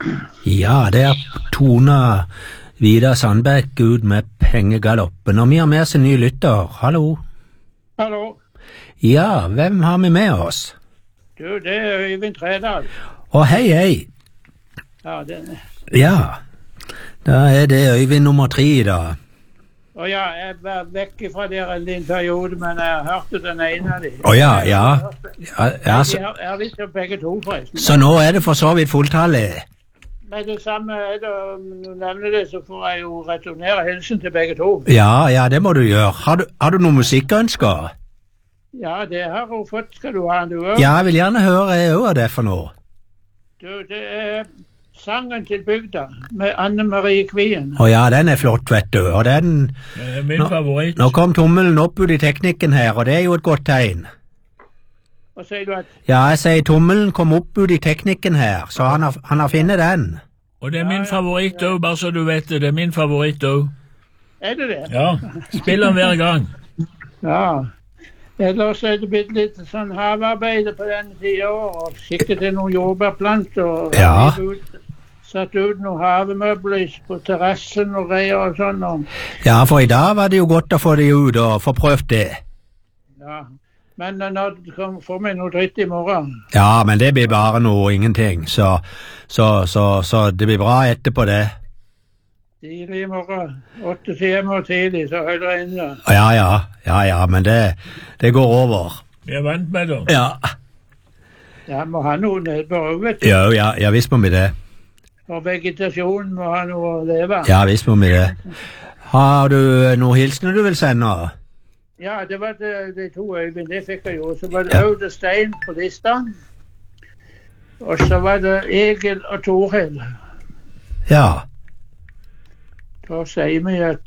Ja, der toner Vidar Sandbekk ut med pengegaloppen, og vi har med oss en ny lytter. Hallo. Hallo. Ja, hvem har vi med oss? Du, det er Øyvind Tredal. Å, hei, hei. Ja, Ja, da er det Øyvind nummer 3 i dag. Og ja, jeg var vekk fra dere en liten periode, men jeg hørte den ene av dem. Å ja. Jeg har visst begge to, forresten. Så nå er det for så vidt fulltallet. Men det samme er det, om du nevner det, så får jeg jo returnere hilsen til begge to. Ja, det må du gjøre. Har du noen musikkønsker? Ja, det har hun fått, skal du ha, du også. Ja, jeg vil gjerne høre hva det er for noe. Du, det er Sangen til bygda, med Anne Marie Kvien. Å ja, den er flott, vet du, og den... Det er min favoritt. Nå kom tommelen opp ut i teknikken her, og det er jo et godt tegn. Hva sier du at? Ja, jeg sier tommelen kom opp ut i teknikken her, så han har finnet den. Og det er min favoritt også, bare så du vet det. Det er min favoritt også. Er det det? Ja, spiller den hver gang. Ja. Ellers er det blitt litt sånn havearbeidet på denne tiden, og sikkert til noen jordbærplanter, og Ja. satt ut noen havemøbler på terrassen og greier og sånn. Og, Ja, for i dag var det jo godt å få det ut og få prøvd det. ja. Men når det får meg noe dritt i morgen. Ja, men det blir bare noe ingenting, så det blir bra etterpå det. Tidlig i morgen, 8 timer tidlig, så holder jeg inne. Ja, men det går over. Vi er vant med det. Ja. Jeg må ha noe nedbør, vet du. Ja, visst må vi det. For vegetasjonen må ha noe å leve. Ja, visst må vi det. Har du noen hilsener du vil sende? Ja, det var de to Øyvind, det fikk jeg jo. Så var det Aude Stein på lista. Og så var det Egil og Torhild. Ja. Da sier vi at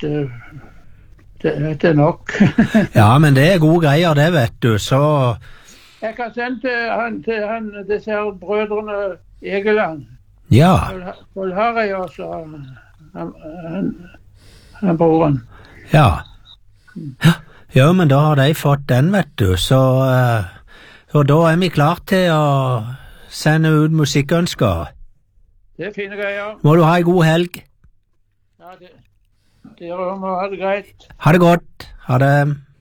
det er nok. Ja, men det er gode greier det, vet du, så... Jeg kan sende til han, disse her brødrene Egeland. Ja. Paul Harry også, han broren. Ja. Ja, men da har de fått den, vet du, så da er vi klar til å sende ut musikkønsker. Det er fine greier. Må du ha en god helg. Ja, dere må ha det greit. Ha det godt. Ha det.